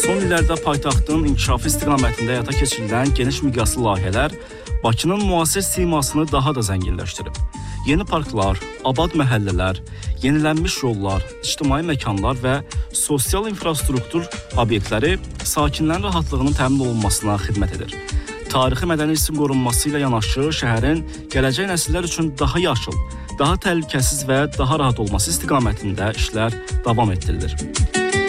Son illərdə paytaxtın inkişafı istiqamətində həyata keçirilən geniş miqyaslı layihələr Bakının müasir simasını daha da zənginləşdirib. Yeni parklar, abad məhəllələr, yenilənmiş yollar, ictimai məkanlar və sosial infrastruktur obyektləri sakinlərin rahatlığının təmin olunmasına xidmət edir. Tarixi mədəni irsin qorunması ilə yanaşı şəhərin gələcək nəsillər üçün daha yaşıl, daha təhlükəsiz və daha rahat olması istiqamətində işlər davam etdirilir.